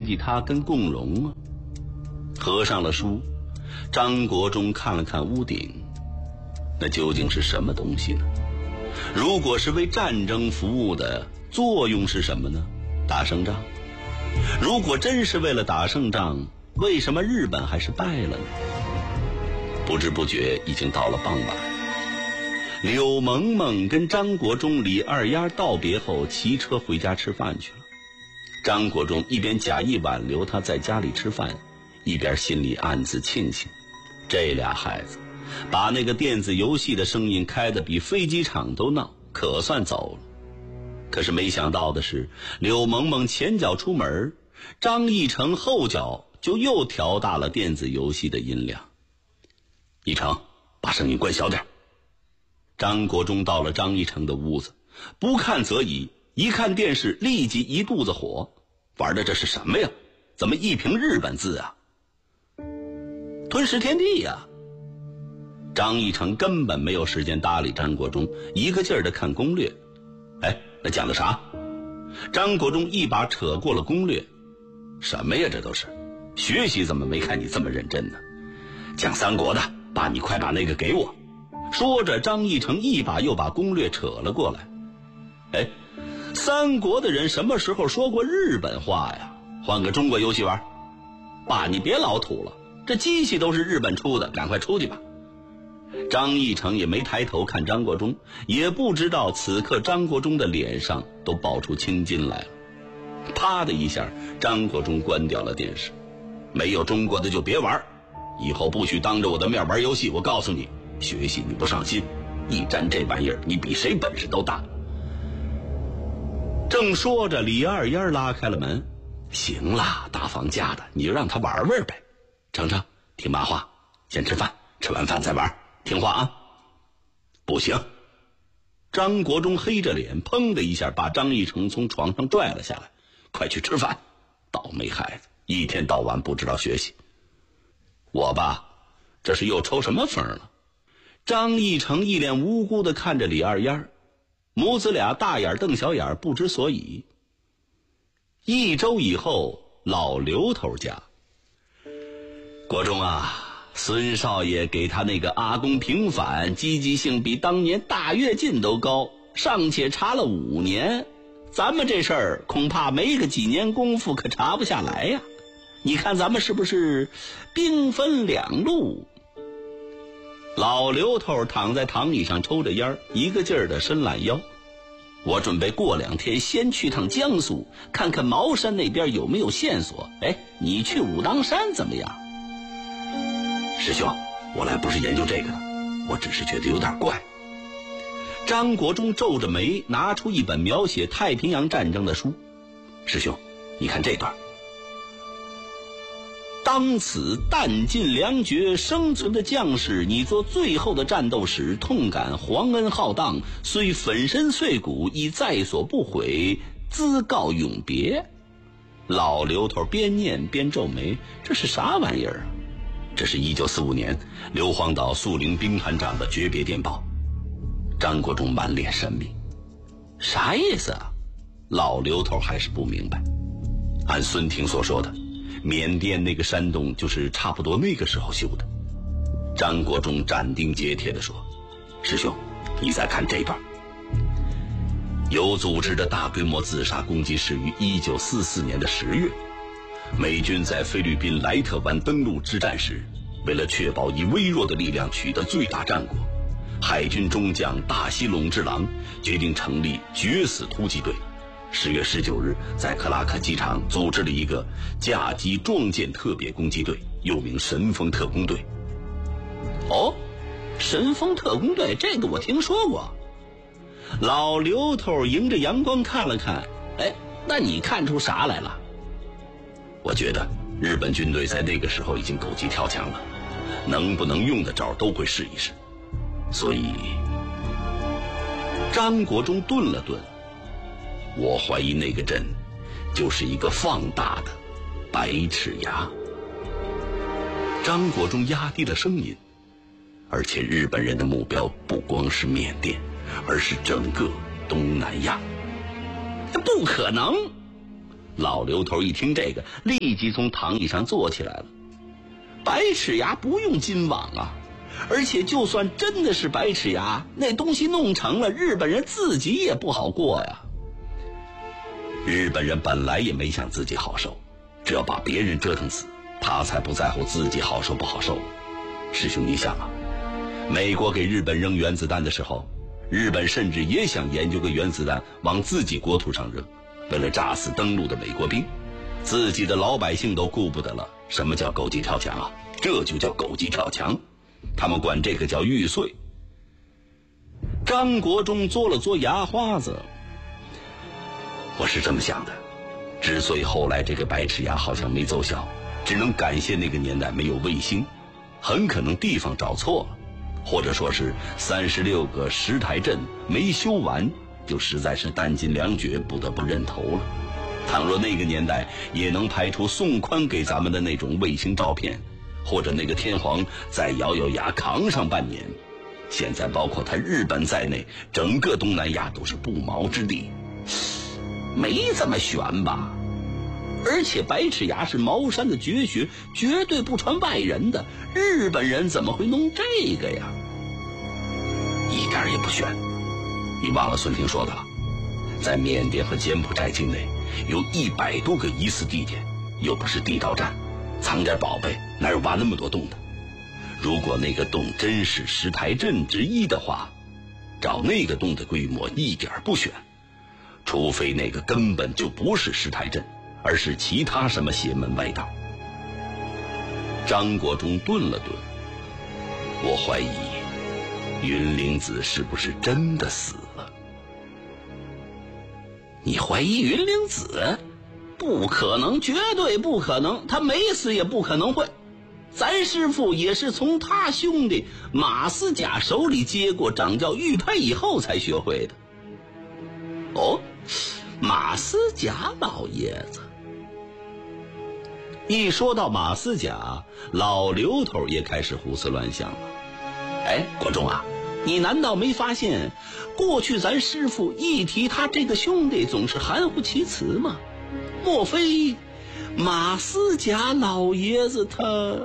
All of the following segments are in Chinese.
吉他跟共荣啊。合上了书，张国忠看了看屋顶，那究竟是什么东西呢？如果是为战争服务的，作用是什么呢？打胜仗。如果真是为了打胜仗，为什么日本还是败了呢？不知不觉已经到了傍晚，柳萌萌跟张国忠、李二丫道别后骑车回家吃饭去了。张国忠一边假意挽留他在家里吃饭，一边心里暗自庆幸，这俩孩子把那个电子游戏的声音开得比飞机场都闹，可算走了。可是没想到的是，柳萌萌前脚出门，张义成后脚就又调大了电子游戏的音量。义成，把声音关小点。张国忠到了张义成的屋子，不看则已，一看电视立即一肚子火，玩的这是什么呀？怎么一屏日本字啊？吞噬天地呀！张义成根本没有时间搭理张国忠，一个劲儿的看攻略。哎，那讲的啥？张国忠一把扯过了攻略。什么呀，这都是学习，怎么没看你这么认真呢？讲三国的，爸，你快把那个给我。说着，张义成一把又把攻略扯了过来。哎，三国的人什么时候说过日本话呀？换个中国游戏玩。爸，你别老土了，这机器都是日本出的，赶快出去吧。张义成也没抬头看张国忠，也不知道此刻张国忠的脸上都爆出青筋来了。啪的一下，张国忠关掉了电视。没有中国的就别玩，以后不许当着我的面玩游戏，我告诉你，学习你不上心，一沾这玩意儿你比谁本事都大。正说着，李二丫拉开了门。行啦，大放假的你就让他玩玩呗。程程，听妈话，先吃饭，吃完饭再玩，听话啊。不行。张国忠黑着脸，砰的一下把张义成从床上拽了下来。快去吃饭，倒霉孩子，一天到晚不知道学习。我吧，这是又抽什么风了？张义成一脸无辜地看着李二丫，母子俩大眼瞪小眼，不知所以。一周以后，老刘头家，国忠啊，孙少爷给他那个阿公平反，积极性比当年大跃进都高，尚且查了5年，咱们这事儿恐怕没个几年功夫可查不下来呀。你看咱们是不是兵分两路？老刘头躺在躺椅上抽着烟，一个劲儿的伸懒腰。我准备过2天先去趟江苏，看看茅山那边有没有线索。哎，你去武当山怎么样？师兄，我来不是研究这个的，我只是觉得有点怪。张国忠皱着眉，拿出一本描写太平洋战争的书。师兄，你看这段。当此弹尽粮绝生存的将士，你做最后的战斗时，痛感皇恩浩荡，虽粉身碎骨，亦在所不悔，兹告永别。老刘头边念边皱眉，这是啥玩意儿啊？这是1945年硫磺岛肃陵兵团长的诀别电报。张国忠满脸神秘，啥意思啊？老刘头还是不明白。按孙婷所说的，缅甸那个山洞就是差不多那个时候修的。张国忠斩钉截铁地说，师兄，你再看这段。有组织的大规模自杀攻击始于1944年的10月，美军在菲律宾莱特湾登陆之战时，为了确保以微弱的力量取得最大战果，海军中将大西隆之郎决定成立决死突击队。10月19日，在克拉克机场组织了一个架机撞舰特别攻击队，又名神风特工队。哦，神风特工队，这个我听说过。老刘头迎着阳光看了看，哎，那你看出啥来了？我觉得日本军队在那个时候已经狗急跳墙了，能不能用的招都会试一试。所以张国忠顿了顿，我怀疑那个阵就是一个放大的白齿牙。张国忠压低了声音，而且日本人的目标不光是缅甸，而是整个东南亚。不可能！ 老刘头一听这个，立即从躺椅上坐起来了。白齿牙不用金网啊，而且就算真的是白齿牙，那东西弄成了，日本人自己也不好过呀。日本人本来也没想自己好受，只要把别人折腾死，他才不在乎自己好受不好受。师兄，你想啊，美国给日本扔原子弹的时候，日本甚至也想研究个原子弹往自己国土上扔，为了炸死登陆的美国兵，自己的老百姓都顾不得了。什么叫狗急跳墙啊？这就叫狗急跳墙，他们管这个叫玉碎。张国忠嘬了嘬牙花子，我是这么想的，之所以后来这个白齿牙好像没奏效，只能感谢那个年代没有卫星，很可能地方找错了，或者说是36个石台镇没修完，就实在是弹尽粮绝，不得不认头了。倘若那个年代也能拍出宋宽给咱们的那种卫星照片，或者那个天皇再咬咬牙扛上半年，现在包括他日本在内，整个东南亚都是不毛之地。没这么悬吧？而且白齿牙是茅山的绝学，绝对不传外人的，日本人怎么会弄这个呀？一点也不悬。你忘了孙婷说的了，在缅甸和柬埔寨境内有100多个疑似地点，又不是地道战，藏点宝贝哪有挖那么多洞的？如果那个洞真是石台镇之一的话，照那个洞的规模一点不悬，除非那个根本就不是石台镇，而是其他什么邪门歪道。张国忠顿了顿，我怀疑云灵子是不是真的死了？你怀疑云灵子？不可能，绝对不可能，他没死也不可能会。咱师父也是从他兄弟马思甲手里接过掌教玉佩以后才学会的。哦，马思甲老爷子。一说到马思甲，老刘头也开始胡思乱想了。哎，国忠啊，你难道没发现过去咱师父一提他这个兄弟总是含糊其辞吗？莫非马思甲老爷子他……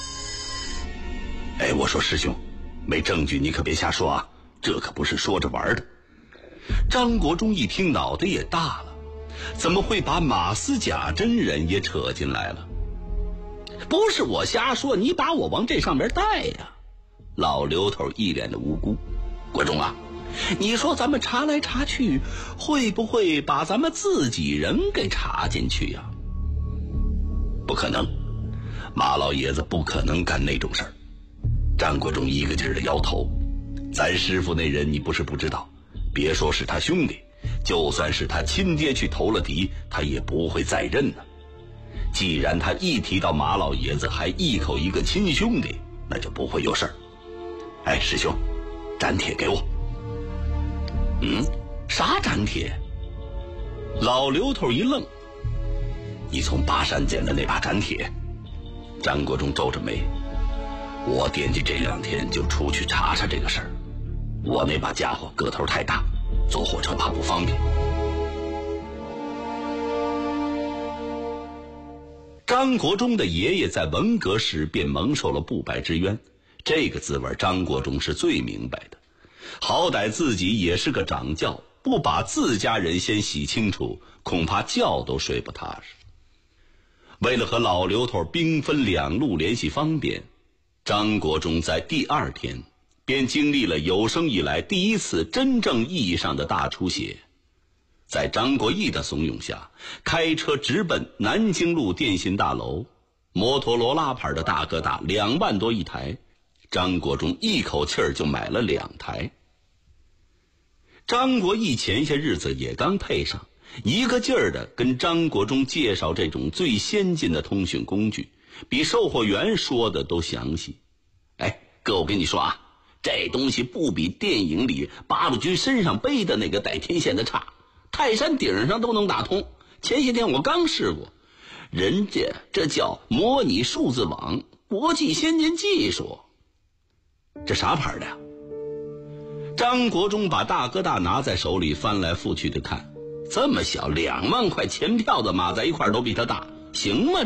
哎，我说师兄，没证据你可别瞎说啊，这可不是说着玩的。张国忠一听脑袋也大了，怎么会把马思甲真人也扯进来了？不是我瞎说，你把我往这上面带呀。老刘头一脸的无辜。国忠啊，你说咱们查来查去，会不会把咱们自己人给查进去呀？不可能，马老爷子不可能干那种事儿。张国忠一个劲儿的摇头。咱师父那人你不是不知道，别说是他兄弟，就算是他亲爹去投了敌，他也不会再认呢。既然他一提到马老爷子还一口一个亲兄弟，那就不会有事儿。哎，师兄，斩帖给我。啥斩帖？老刘头一愣。你从巴山捡的那把斩帖？张国忠皱着眉。我惦记这2天就出去查查这个事儿。我那把家伙个头太大，坐火车怕不方便。张国忠的爷爷在文革时便蒙受了不白之冤，这个滋味张国忠是最明白的。好歹自己也是个掌教，不把自家人先洗清楚，恐怕觉都睡不踏实。为了和老刘头兵分2路联系方便，张国忠在第2天便经历了有生以来第一次真正意义上的大出血。在张国义的怂恿下，开车直奔南京路电信大楼，摩托罗拉牌的大哥大2万多一台，张国忠一口气儿就买了2台。张国义前些日子也刚配上，一个劲儿的跟张国忠介绍这种最先进的通讯工具，比售货员说的都详细。哎，哥，我跟你说啊，这东西不比电影里八路军身上背的那个带天线的差，泰山顶上都能打通。前些天我刚试过，人家这叫模拟数字网，国际先进技术。这啥牌的呀？张国忠把大哥大拿在手里翻来覆去的看， 这么小2万块钱票的马在一块儿都比他大，行吗？